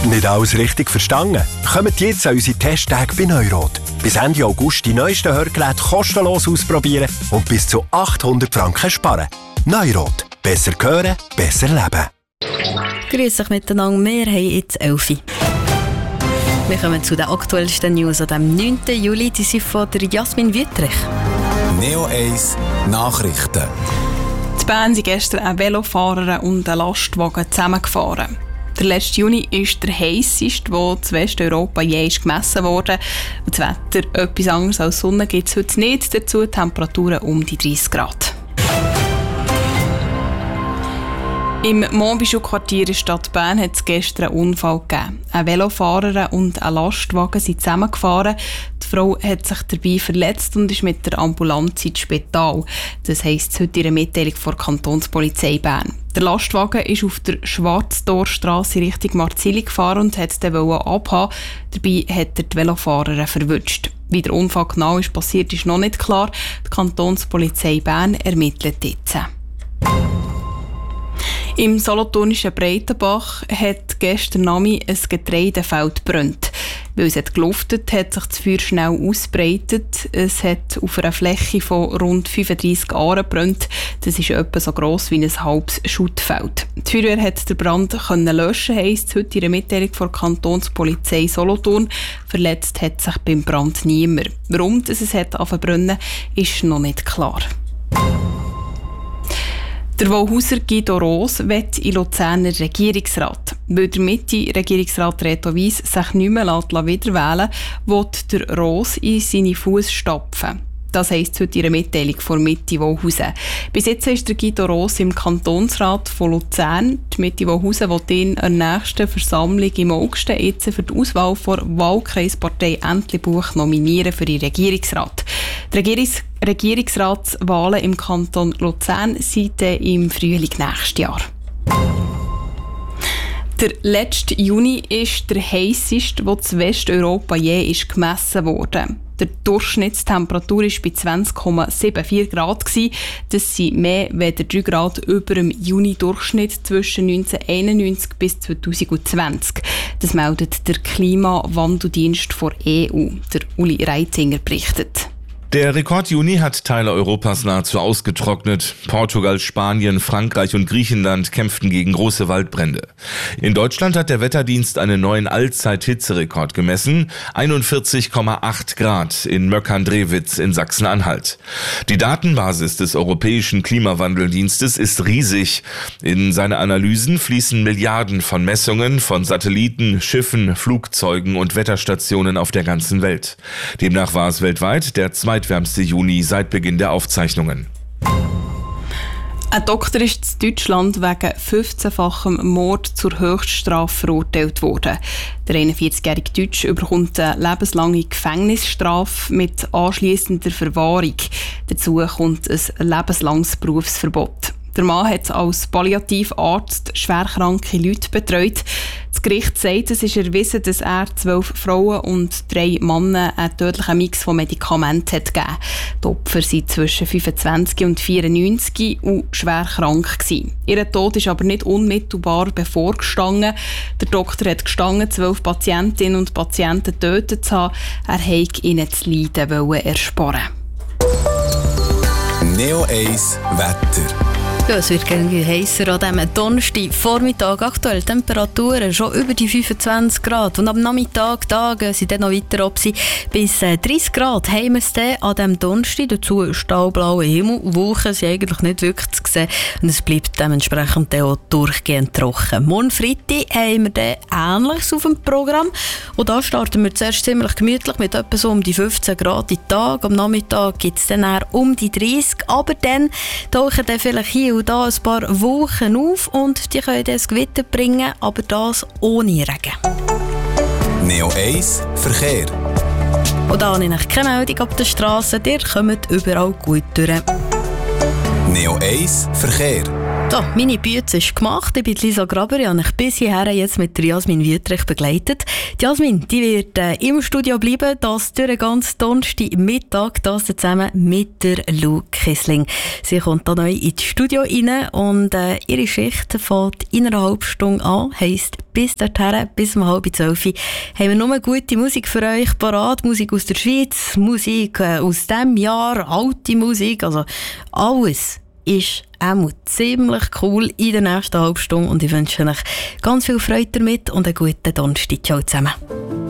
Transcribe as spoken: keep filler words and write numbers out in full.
Nicht alles richtig verstanden? Kommt jetzt an unsere Testtage bei Neurot. Bis Ende August die neuesten Hörgeräte kostenlos ausprobieren und bis zu achthundert Franken sparen. Neurot. Besser hören, besser leben. Grüß euch miteinander, wir haben jetzt elf. Wir kommen zu den aktuellsten News am neunten Juli. Die sind von der Jasmin Wüttrich. Neo eins Nachrichten. In Bern sind gestern ein Velofahrer und ein Lastwagen zusammengefahren. Der letzte Juni ist der heisseste, der in Westeuropa je ist gemessen wurde. Das Wetter etwas anderes als Sonne gibt es heute nicht. Dazu Temperaturen um die dreißig Grad. Im Monbischou-Quartier in der Stadt Bern hat es gestern einen Unfall gegeben. Ein Velofahrer und ein Lastwagen sind zusammengefahren. Die Frau hat sich dabei verletzt und ist mit der Ambulanz ins Spital. Das heisst heute in einer Mitteilung von der Kantonspolizei Bern. Der Lastwagen ist auf der Schwarztorstrasse Richtung Marzili gefahren und wollte dann abhaben. Dabei hat er die Velofahrer verwünscht. Wie der Unfall genau ist passiert, ist noch nicht klar. Die Kantonspolizei Bern ermittelt jetzt. Im solothurnischen Breitenbach hat gestern Abend ein Getreidefeld gebrannt. Weil es hat geluftet, hat sich das Feuer schnell ausgebreitet. Es hat auf einer Fläche von rund fünfunddreissig Ahren gebrannt. Das ist etwa so gross wie ein halbes Schuttfeld. Die Feuerwehr hat den Brand können löschen, heisst heute in einer Mitteilung von der Kantonspolizei Solothurn. Verletzt hat sich beim Brand niemand. Warum es hat angefangen ist noch nicht klar. Der Wohlhauser Guido Ros will in Luzerner Regierungsrat. Weil der Mitte-Regierungsrat Reto Weiss sich nicht mehr wiederwählen lässt, will der Ros in seine Fußstapfen. Das heisst heute in einer Mitteilung von Mitte Wohlhausen. Bis jetzt ist der Guido Ros im Kantonsrat von Luzern. Die Mitte Wohlhausen will ihn an der nächsten Versammlung im August jetzt für die Auswahl der Wahlkreispartei Entlebuch nominieren für den Regierungsrat. Die Regierungs- Regierungsratswahlen im Kanton Luzern sind im Frühling nächstes Jahr. Der letzte Juni ist der heisseste, der in Westeuropa je ist gemessen wurde. Die Durchschnittstemperatur war bei zwanzig Komma vierundsiebzig Grad. Das sind mehr als drei Grad über dem Juni-Durchschnitt zwischen neunzehnhunderteinundneunzig bis zweitausendzwanzig. Das meldet der Klimawandeldienst der E U. Der Uli Reitzinger berichtet. Der Rekord-Juni hat Teile Europas nahezu ausgetrocknet. Portugal, Spanien, Frankreich und Griechenland kämpften gegen große Waldbrände. In Deutschland hat der Wetterdienst einen neuen Allzeit-Hitzerekord gemessen. einundvierzig Komma acht Grad in Möckern-Drewitz in Sachsen-Anhalt. Die Datenbasis des Europäischen Klimawandeldienstes ist riesig. In seine Analysen fließen Milliarden von Messungen von Satelliten, Schiffen, Flugzeugen und Wetterstationen auf der ganzen Welt. Demnach war es weltweit der zweitwärmste Juni seit Beginn der Aufzeichnungen. Ein Doktor ist in Deutschland wegen fünfzehnfachem Mord zur Höchststrafe verurteilt worden. Der einundvierzigjährige Deutsche bekommt eine lebenslange Gefängnisstrafe mit anschliessender Verwahrung. Dazu kommt ein lebenslanges Berufsverbot. Der Mann hat als Palliativarzt schwerkranke Leute betreut. Das Gericht sagt, es ist erwiesen, dass er zwölf Frauen und drei Männer einen tödlichen Mix von Medikamenten hat gegeben. Die Opfer waren zwischen fünfundzwanzig und vierundneunzig und schwer krank gewesen. Ihr Tod ist aber nicht unmittelbar bevorgestanden. Der Doktor hat gestanden, zwölf Patientinnen und Patienten getötet zu haben. Er wollte ihnen das Leiden ersparen. Neo eins Wetter. Ja, es wird irgendwie heißer an diesem Donnerstag Vormittag. Aktuell Temperaturen schon über die fünfundzwanzig Grad. Und am Nachmittag, Tage sind dann noch weiter ab. Bis dreißig Grad haben wir es dann an diesem Donnerstag. Dazu stahlblauer Himmel. Wolken sind eigentlich nicht wirklich zu sehen. Und es bleibt dementsprechend auch durchgehend trocken. Morgen Freitag haben wir dann Ähnliches auf dem Programm. Und da starten wir zuerst ziemlich gemütlich mit etwa so um die fünfzehn Grad im Tag. Am Nachmittag gibt es dann eher um die dreißig. Aber dann tauchen dann vielleicht hier und da ein paar Wolken auf und die können das Gewitter bringen, aber das ohne Regen. Neo eins Verkehr. Und da habe ich keine Meldung auf der Straße, ihr kommt überall gut durch. Neo eins Verkehr. So, meine Büte ist gemacht. Ich bin Lisa Graber. Ich habe mich bis hierher jetzt mit Jasmin Wüttrich begleitet. Die Jasmin, die wird äh, im Studio bleiben, das durch den ganzen Donnerstag Mittag, das zusammen mit der Lou Kissling. Sie kommt da neu ins Studio rein und äh, ihre Schicht fängt in einer halben Stunde an. Heisst, bis dorthin, bis um halb zwölf, haben wir nur gute Musik für euch parat. Musik aus der Schweiz, Musik äh, aus diesem Jahr, alte Musik, also alles ist auch ziemlich cool in der nächsten halben Stunde und ich wünsche euch ganz viel Freude damit und einen guten Donnerstag. Ciao zusammen.